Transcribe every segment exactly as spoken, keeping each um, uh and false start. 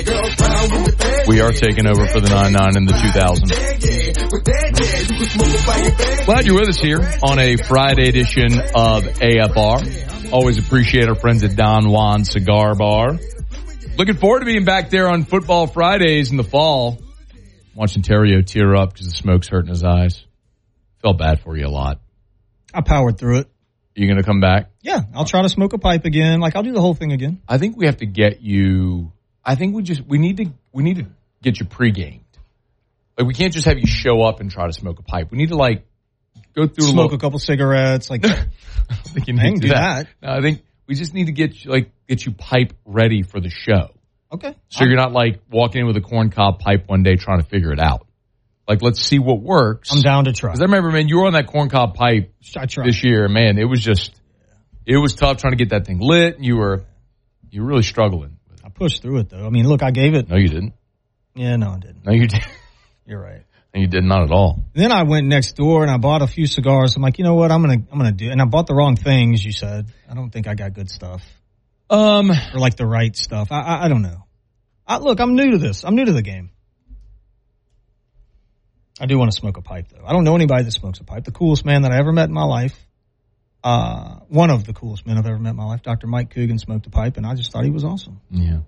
We are taking over for the nine nine in the two thousands. Glad you're with us here on a Friday edition of A F R. Always appreciate our friends at Don Juan Cigar Bar. Looking forward to being back there on Football Fridays in the fall. Watching Terrio tear up because the smoke's hurting his eyes. Felt bad for you a lot. I powered through it. You going to come back? Yeah, I'll try to smoke a pipe again. Like, I'll do the whole thing again. I think we have to get you, I think we just, we need to, we need to get you pre-gamed. Like, we can't just have you show up and try to smoke a pipe. We need to, like, go through Smoke a, little, a couple cigarettes. Like, I don't think you need I can to do that. that. No, I think we just need to get you, like, get you pipe ready for the show. Okay. So I'm, you're not, like, walking in with a corncob pipe one day trying to figure it out. Like, let's see what works. I'm down to try. Because I remember, man, you were on that corncob pipe I tried. this year. Man, it was just, it was tough trying to get that thing lit. And you were, you were really struggling. I pushed through it, though. I mean, look, I gave it. No, you didn't. Yeah, no, I didn't. No, you didn't. You're right. And you did not at all. Then I went next door and I bought a few cigars. I'm like, you know what? I'm gonna, I'm gonna do. And I bought the wrong things. You said I don't think I got good stuff. Um, or like the right stuff. I, I, I don't know. I, look, I'm new to this. I'm new to the game. I do want to smoke a pipe, though. I don't know anybody that smokes a pipe. The coolest man that I ever met in my life, uh, one of the coolest men I've ever met in my life, Doctor Mike Coogan, smoked a pipe, and I just thought he was awesome. Yeah.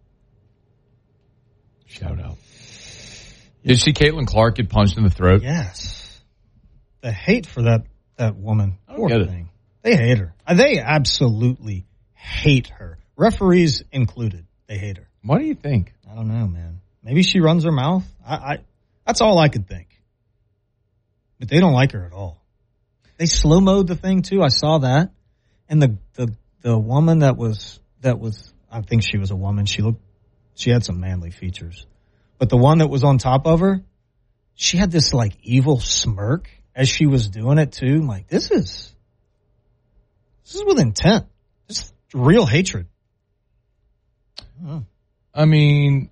Shout out. Did you see Caitlin Clark get punched in the throat? Yes. The hate for that, that woman. I don't get thing. It. They hate her. They absolutely hate her. Referees included. They hate her. What do you think? I don't know, man. Maybe she runs her mouth. I, I That's all I could think. But they don't like her at all. They slow-mode the thing, too. I saw that. And the, the, the woman that was, that was, I think she was a woman. She looked, she had some manly features. But the one that was on top of her, she had this, like, evil smirk as she was doing it, too. I'm like, this is, this is with intent. This is real hatred. I, I mean,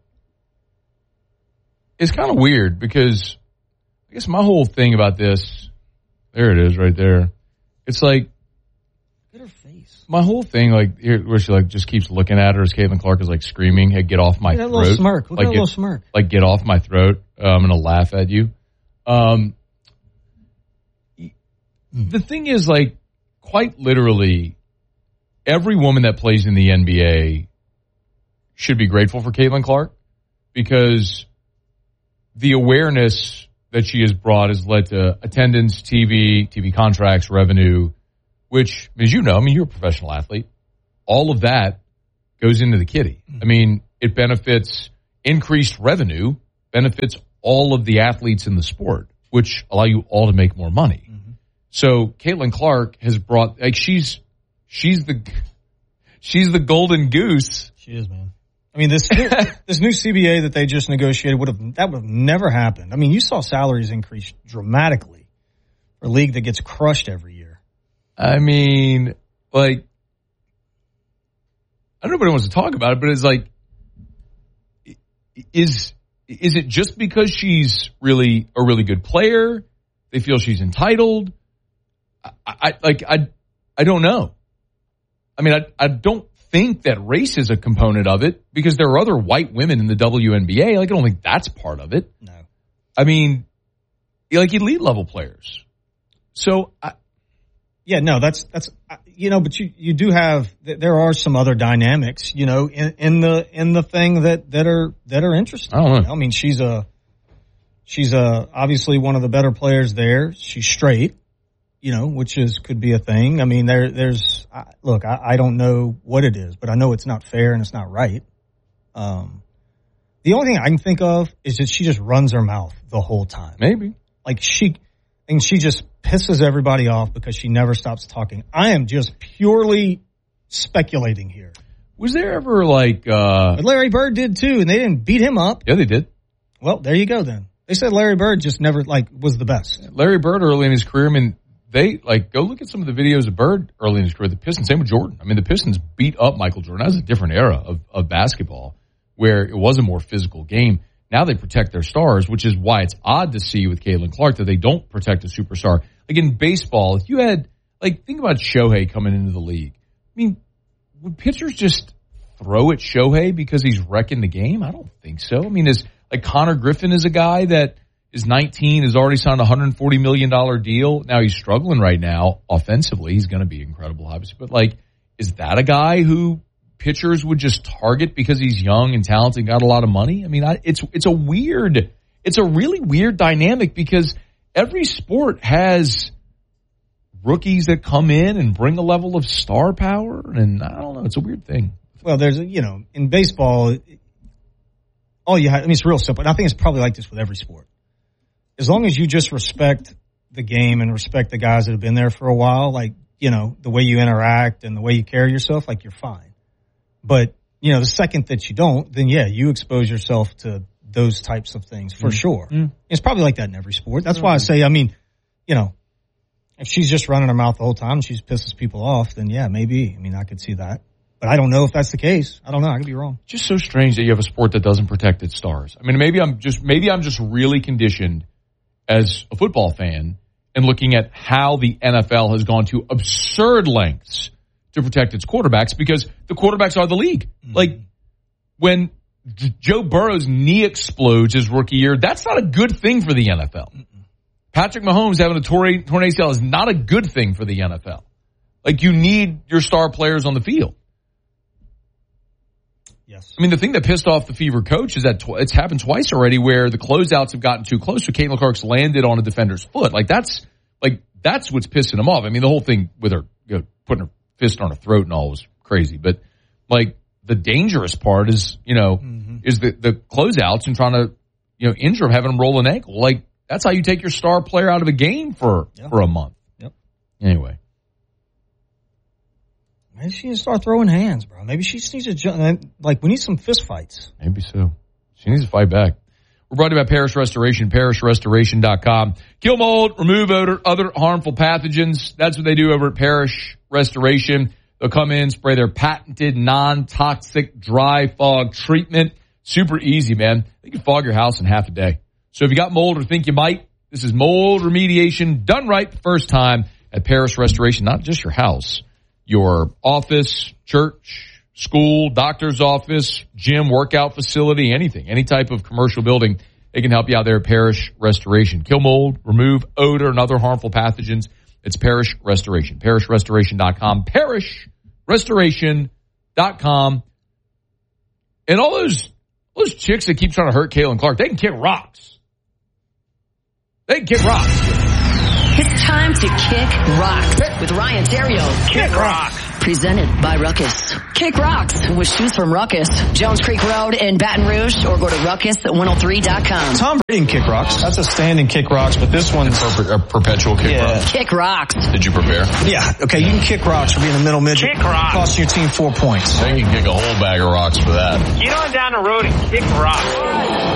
it's kind of weird because I guess my whole thing about this, there it is right there. It's like, look at her face. My whole thing, like, here, where she, like, just keeps looking at her as Caitlin Clark is, like, screaming, hey, get off my look at throat. That little smirk. Look like, at that get, little smirk. Like, get off my throat. Uh, I'm going to laugh at you. Um, the thing is, like, quite literally, every woman that plays in the N B A should be grateful for Caitlin Clark because the awareness that she has brought has led to attendance, T V, T V contracts, revenue, which, as you know, I mean, you're a professional athlete. All of that goes into the kitty. I mean, it benefits increased revenue, benefits all of the athletes in the sport, which allow you all to make more money. Mm-hmm. So Caitlin Clark has brought, like, she's, she's the, she's the golden goose. She is, man. I mean, this new, this new C B A that they just negotiated would have, that would have never happened. I mean, you saw salaries increase dramatically for a league that gets crushed every year. I mean, like, I don't know if anybody wants to talk about it, but it's like, is, is it just because she's really a really good player? They feel she's entitled. I, I like, I, I don't know. I mean, I, I don't think that race is a component of it because there are other white women in the W N B A. Like, I don't think that's part of it. No. I mean, like elite level players. So, I, yeah, no, that's, that's, you know, but you, you do have, there are some other dynamics, you know, in, in the, in the thing that, that are, that are interesting. I don't know. I mean, she's a, she's a, obviously one of the better players there. She's straight, you know, which is, could be a thing. I mean, there, there's, I, look, I, I don't know what it is, but I know it's not fair and it's not right. Um, the only thing I can think of is that she just runs her mouth the whole time. Maybe. Like she, and she just pisses everybody off because she never stops talking. I am just purely speculating here. Was there ever like, uh, but Larry Bird did too, and they didn't beat him up. Yeah, they did. Well, there you go then. They said Larry Bird just never like was the best. Larry Bird early in his career, I mean, they like go look at some of the videos of Bird early in his career. The Pistons, same with Jordan. I mean, the Pistons beat up Michael Jordan. That was a different era of, of basketball where it was a more physical game. Now they protect their stars, which is why it's odd to see with Caitlin Clark that they don't protect a superstar. Like in baseball, if you had, like, think about Shohei coming into the league. I mean, would pitchers just throw at Shohei because he's wrecking the game? I don't think so. I mean, is like Connor Griffin is a guy that is nineteen, has already signed a one hundred forty million dollars deal. Now he's struggling right now offensively. He's going to be incredible, obviously. But like, is that a guy who pitchers would just target because he's young and talented and got a lot of money? I mean, I, it's it's a weird, it's a really weird dynamic because every sport has rookies that come in and bring a level of star power, and I don't know, it's a weird thing. Well, there's, a, you know, in baseball, all you have, I mean, it's real simple, and I think it's probably like this with every sport. As long as you just respect the game and respect the guys that have been there for a while, like, you know, the way you interact and the way you carry yourself, like, you're fine. But, you know, the second that you don't, then, yeah, you expose yourself to those types of things for mm. sure. Mm. It's probably like that in every sport. That's mm. why I say, I mean, you know, if she's just running her mouth the whole time and she pisses people off, then, yeah, maybe. I mean, I could see that. But I don't know if that's the case. I don't know. I could be wrong. Just so strange that you have a sport that doesn't protect its stars. I mean, maybe I'm just maybe I'm just really conditioned as a football fan and looking at how the N F L has gone to absurd lengths to protect its quarterbacks because the quarterbacks are the league. Mm-hmm. Like when J- Joe Burrow's knee explodes his rookie year, that's not a good thing for the N F L. Mm-mm. Patrick Mahomes having a torn, torn A C L is not a good thing for the N F L. Like you need your star players on the field. Yes. I mean, the thing that pissed off the Fever coach is that tw- it's happened twice already where the closeouts have gotten too close, so Caitlin Clark's landed on a defender's foot. Like that's, like that's what's pissing him off. I mean, the whole thing with her, you know, putting her fist on her throat and all was crazy, but like the dangerous part is, you know, mm-hmm. is the, the closeouts and trying to, you know, injure him, having him roll an ankle. Like that's how you take your star player out of a game for, yep. for a month. Yep. Anyway. Maybe she needs to start throwing hands, bro. Maybe she just needs to, jump. Like, we need some fist fights. Maybe so. She needs to fight back. We're brought to you by Parish Restoration, parish restoration dot com. Kill mold, remove odor, other harmful pathogens. That's what they do over at Parish Restoration. They'll come in, spray their patented non-toxic dry fog treatment. Super easy, man. They can fog your house in half a day. So if you got mold or think you might, this is mold remediation done right the first time at Parish Restoration. Not just your house. Your office, church, school, doctor's office, gym, workout facility, anything, any type of commercial building, they can help you out there at Parish Restoration. Kill mold, remove odor and other harmful pathogens. It's Parish Restoration. parish restoration dot com. parish restoration dot com. And all those, those chicks that keep trying to hurt Caitlin Clark, they can kick rocks. They can kick rocks. It's time to kick rocks with Ryan Theriot. Kick rocks. Presented by Ruckus. Kick rocks with shoes from Ruckus. Jones Creek Road in Baton Rouge, or go to ruckus one oh three dot com. Tom Brady kick rocks. That's a standing kick rocks, but this one's a perpetual kick yeah. rocks. Kick rocks. Did you prepare? Yeah. Okay, you can kick rocks for being a middle midget. Kick rocks. Costing your team four points. They can kick a whole bag of rocks for that. Get on down the road and kick rocks.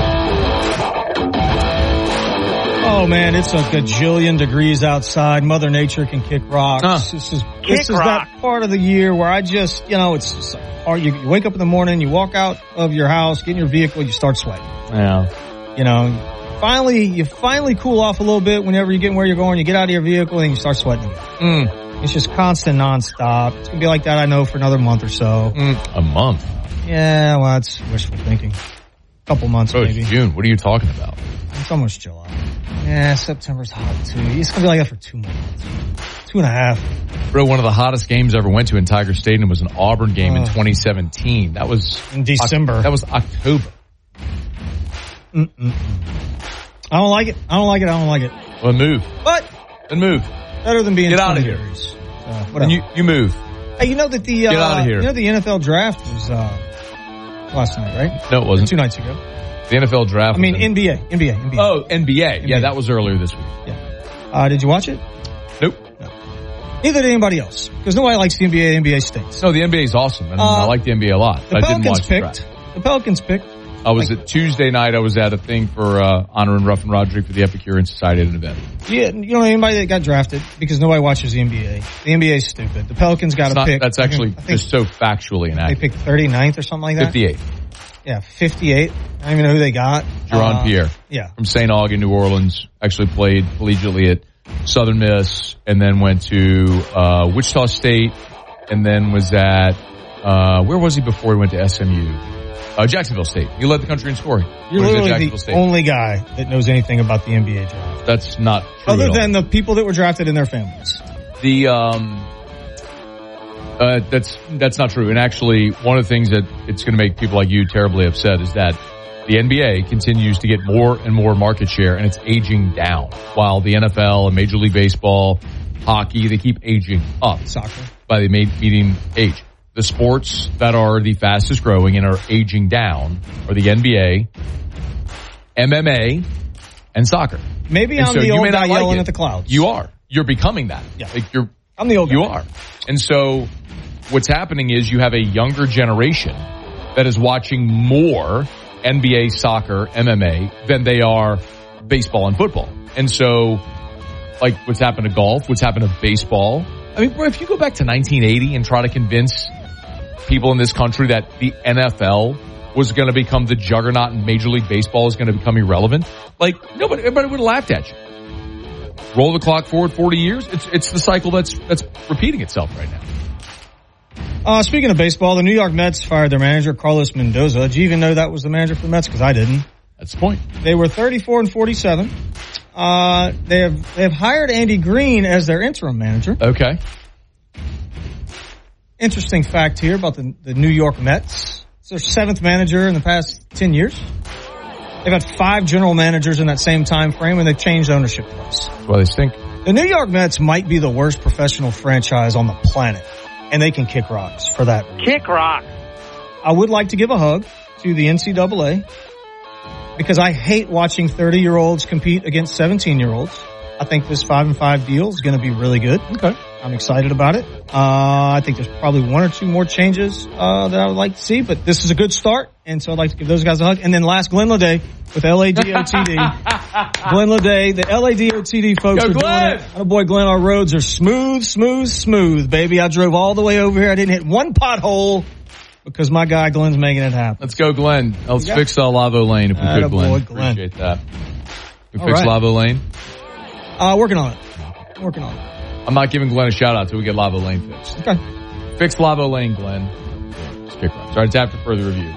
Oh man, it's a gajillion degrees outside. Mother Nature can kick rocks. Huh. This is Kick this is rock. that part of the year where I just, you know, it's just hard. You, you wake up in the morning, you walk out of your house, get in your vehicle, you start sweating. Yeah. You know, finally, you finally cool off a little bit whenever you get where you're going. You get out of your vehicle and you start sweating. Mm. It's just constant, nonstop. It's gonna be like that, I know, for another month or so. Mm. A month. Yeah, well, that's wishful thinking. A couple months Oh, maybe. it's June. What are you talking about? It's almost July. Yeah, September's hot too. It's gonna be like that for two months, two and a half. Bro, one of the hottest games I ever went to in Tiger Stadium was an Auburn game uh, in twenty seventeen. That was in December. Oct- that was October. Mm-mm. I don't like it. I don't like it. I don't like it. Well, move. But Then move. better than being Get out of here. degrees. So, whatever. And you, you move. Hey, you know that the uh, Get out of here. you know the N F L draft was uh, last night, right? No, it wasn't. Two nights ago. The N F L draft. I mean, was in- N B A, N B A, N B A. Oh, N B A. N B A. Yeah, that was earlier this week. Yeah. Uh, did you watch it? Nope. Neither did anybody else, because nobody likes the N B A. N B A stinks. No, the N B A is awesome, and Uh, I like the N B A a lot. The But I didn't Pelicans watch the picked. draft. The Pelicans picked. I was at Tuesday night. I was at a thing for uh, honoring Ruff and Roderick for the Epicurean Society at an event. Yeah, you don't know anybody that got drafted because nobody watches the N B A. The N B A is stupid. The Pelicans got It's to not- pick. that's I think- actually I think just so factually they inaccurate. picked thirty-ninth or something like that. fifty-eight. Yeah, fifty-eight. I don't even know who they got. Jerron Uh, Pierre Yeah. from Saint Aug in New Orleans. Actually played collegiately at Southern Miss and then went to uh, Wichita State and then was at Uh, where was he before he went to S M U? Uh, Jacksonville State. He led the country in scoring. You're When he was at literally Jacksonville the State. only guy that knows anything about the N B A draft. That's not true Other at all. than the people that were drafted and their families. The um, uh, that's that's not true. And actually, one of the things that it's going to make people like you terribly upset is that the N B A continues to get more and more market share, and it's aging down. While the N F L and Major League Baseball, hockey, they keep aging up. Soccer. By the median age. The sports that are the fastest growing and are aging down are the N B A, M M A, and soccer. Maybe And I'm so the you old may guy not like yelling it. at the clouds. You are. You're becoming that. Yeah. Like you're. I'm the old guy. You are. And so what's happening is you have a younger generation that is watching more N B A, soccer, M M A than they are baseball and football. And so, like what's happened to golf, what's happened to baseball. I mean, bro, if you go back to nineteen eighty and try to convince people in this country that the N F L was going to become the juggernaut and Major League Baseball is going to become irrelevant, like nobody, everybody would have laughed at you. Roll the clock forward forty years. It's it's the cycle that's that's repeating itself right now. Uh, speaking of baseball, the New York Mets fired their manager, Carlos Mendoza. Did you even know that was the manager for the Mets? Because I didn't. That's the point. They were thirty-four and forty-seven. Uh, they have, they have hired Andy Green as their interim manager. Okay. Interesting fact here about the, the New York Mets. It's their seventh manager in the past ten years. They've had five general managers in that same time frame, and they've changed ownership twice. That's why they stink. The New York Mets might be the worst professional franchise on the planet, and they can kick rocks for that reason. Kick rock. I would like to give a hug to the N C double A because I hate watching thirty-year-olds compete against seventeen-year-olds. I think this five and five deal is going to be really good. Okay. I'm excited about it. Uh, I think there's probably one or two more changes uh, that I would like to see, but this is a good start, and so I'd like to give those guys a hug. And then last, Glenn Leday with L A D O T D. Glenn Leday, the L A D O T D folks Go are Glenn! doing it. Oh boy, Glenn, our roads are smooth, smooth, smooth, baby. I drove all the way over here. I didn't hit one pothole because my guy Glenn's making it happen. Let's go, Glenn. Let's Yeah. fix uh, Lavo Lane if we Atta could, Glenn. boy, Glenn. Appreciate that. We All fix right. Lavo Lane. Uh, working on it. Working on it. I'm not giving Glenn a shout out till we get Lavo Lane fixed. Okay. Fix Lavo Lane, Glenn. Just kick rocks. All right, it's after further review.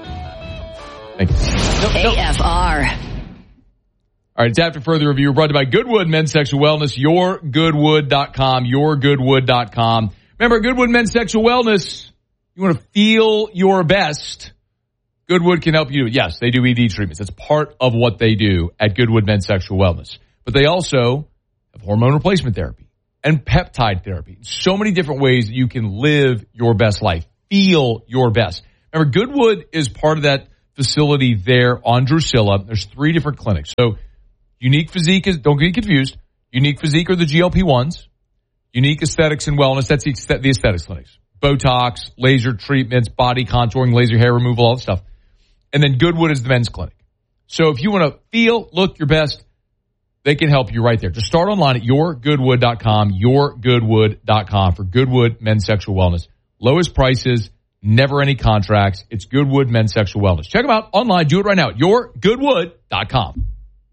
Thank you. A F R. All right, it's after further review. Brought to you by Goodwood Men's Sexual Wellness, your goodwood dot com, your goodwood dot com. Remember, Goodwood Men's Sexual Wellness, you want to feel your best, Goodwood can help you do it. Yes, they do E D treatments. That's part of what they do at Goodwood Men's Sexual Wellness. But they also have hormone replacement therapy and peptide therapy. So many different ways that you can live your best life, feel your best. Remember, Goodwood is part of that facility there on Drusilla. There's three different clinics. So Unique Physique is, don't get confused. Unique Physique are the G L P ones. Unique Aesthetics and Wellness, that's the, the aesthetics clinics. Botox, laser treatments, body contouring, laser hair removal, all that stuff. And then Goodwood is the men's clinic. So if you want to feel, look your best, they can help you right there. Just start online at your goodwood dot com, your goodwood dot com for Goodwood Men's Sexual Wellness. Lowest prices, never any contracts. It's Goodwood Men's Sexual Wellness. Check them out online. Do it right now at your goodwood dot com.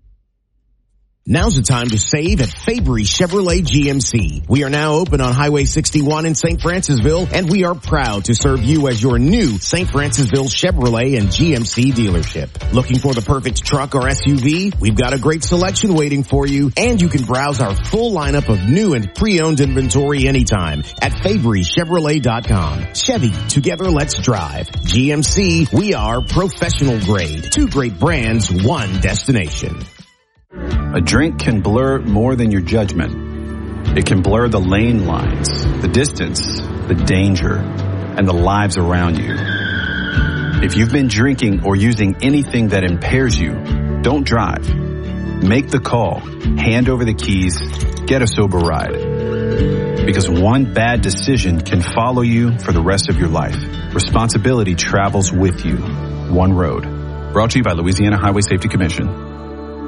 Now's the time to save at Fabry Chevrolet G M C. We are now open on Highway sixty-one in Saint Francisville, and we are proud to serve you as your new Saint Francisville Chevrolet and G M C dealership. Looking for the perfect truck or S U V? We've got a great selection waiting for you, and you can browse our full lineup of new and pre-owned inventory anytime at Fabry Chevrolet dot com. Chevy, together let's drive. G M C, we are professional grade. Two great brands, one destination. A drink can blur more than your judgment. It can blur the lane lines, the distance, the danger, and the lives around you. If you've been drinking or using anything that impairs you, don't drive. Make the call, hand over the keys, get a sober ride. Because one bad decision can follow you for the rest of your life. Responsibility travels with you. One road. Brought to you by Louisiana Highway Safety Commission.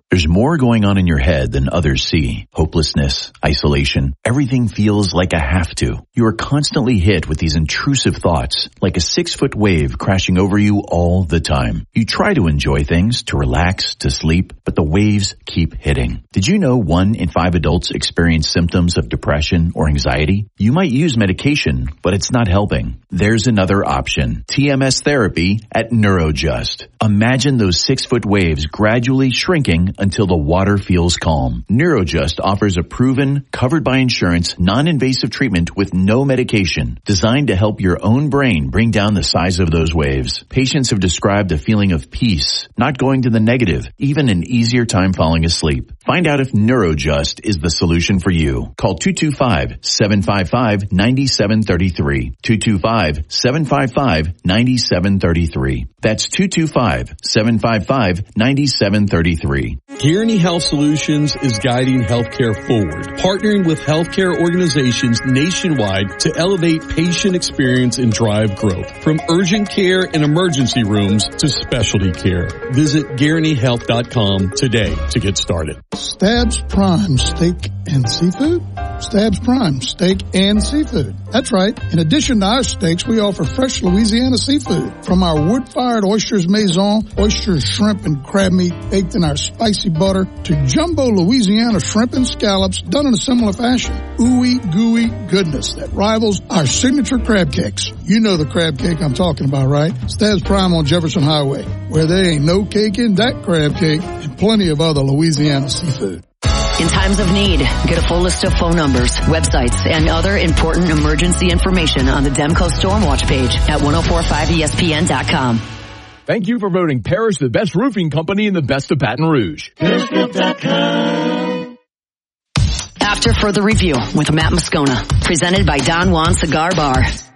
There's more going on in your head than others see. Hopelessness, isolation, everything feels like a have to. You are constantly hit with these intrusive thoughts, like a six-foot wave crashing over you all the time. You try to enjoy things, to relax, to sleep, but the waves keep hitting. Did you know one in five adults experience symptoms of depression or anxiety? You might use medication, but it's not helping. There's another option. T M S therapy at Neurojust. Imagine those six-foot waves gradually shrinking until the water feels calm. Neurojust offers a proven, covered by insurance, non-invasive treatment with no medication, designed to help your own brain bring down the size of those waves. Patients have described a feeling of peace, not going to the negative, even an easier time falling asleep. Find out if Neurojust is the solution for you. Call two two five, seven five five, nine seven three three. two two five, seven five five, nine seven three three. That's two two five, seven five five, nine seven three three. Guaranty Health Solutions is guiding healthcare forward, partnering with healthcare organizations nationwide to elevate patient experience and drive growth, from urgent care and emergency rooms to specialty care. Visit guaranty health dot com today to get started. Stabs Prime Steak and Seafood? Stabs Prime Steak and Seafood. That's right. In addition to our steaks, we offer fresh Louisiana seafood. From our wood-fired oysters maison, oysters, shrimp, and crab meat baked in our spicy butter, to jumbo Louisiana shrimp and scallops done in a similar fashion. Ooey gooey goodness that rivals our signature crab cakes. You know the crab cake I'm talking about, right? Stabs Prime on Jefferson Highway, where there ain't no cake in that crab cake, and plenty of other Louisiana seafood. In times of need, get a full list of phone numbers, websites, and other important emergency information on the Demco Stormwatch page at ten forty-five E S P N dot com. Thank you for voting Parrish the best roofing company in the best of Baton Rouge. After further review with Matt Moscona, presented by Don Juan Cigar Bar.